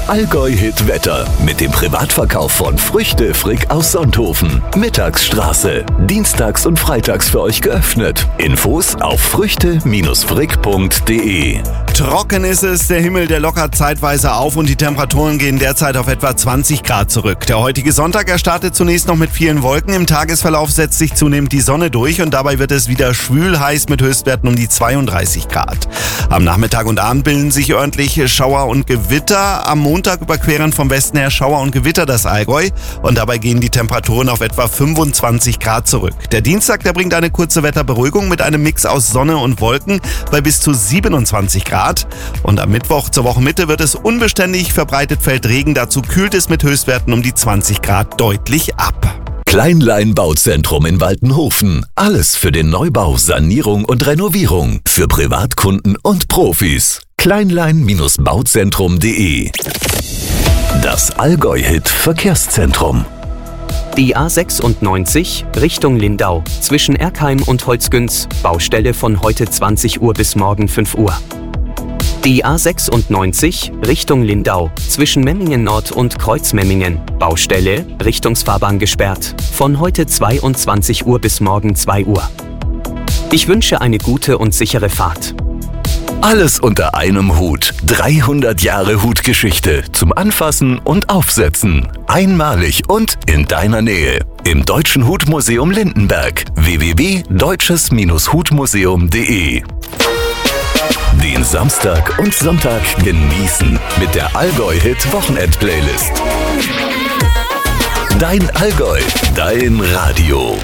Das Allgäu-Hit-Wetter mit dem Privatverkauf von Früchte Frick aus Sonthofen. Mittagsstraße. Dienstags und freitags für euch geöffnet. Infos auf früchte-frick.de. Trocken ist es, der Himmel, der lockert zeitweise auf und die Temperaturen gehen derzeit auf etwa 20 Grad zurück. Der heutige Sonntag, er startet zunächst noch mit vielen Wolken. Im Tagesverlauf setzt sich zunehmend die Sonne durch und dabei wird es wieder schwül heiß mit Höchstwerten um die 32 Grad. Am Nachmittag und Abend bilden sich örtliche Schauer und Gewitter. Am Montag überqueren vom Westen her Schauer und Gewitter das Allgäu und dabei gehen die Temperaturen auf etwa 25 Grad zurück. Der Dienstag, der bringt eine kurze Wetterberuhigung mit einem Mix aus Sonne und Wolken bei bis zu 27 Grad. Und am Mittwoch zur Wochenmitte wird es unbeständig, verbreitet fällt Regen, dazu kühlt es mit Höchstwerten um die 20 Grad deutlich ab. Kleinlein Bauzentrum in Waltenhofen. Alles für den Neubau, Sanierung und Renovierung. Für Privatkunden und Profis. Kleinlein-bauzentrum.de. Das Allgäu-Hit Verkehrszentrum. Die A96 Richtung Lindau zwischen Erkheim und Holzgünz. Baustelle von heute 20 Uhr bis morgen 5 Uhr. Die A96 Richtung Lindau zwischen Memmingen Nord und Kreuzmemmingen. Baustelle, Richtungsfahrbahn gesperrt. Von heute 22 Uhr bis morgen 2 Uhr. Ich wünsche eine gute und sichere Fahrt. Alles unter einem Hut. 300 Jahre Hutgeschichte. Zum Anfassen und Aufsetzen. Einmalig und in deiner Nähe. Im Deutschen Hutmuseum Lindenberg. www.deutsches-hutmuseum.de. Den Samstag und Sonntag genießen mit der Allgäu-Hit-Wochenend-Playlist. Dein Allgäu, dein Radio.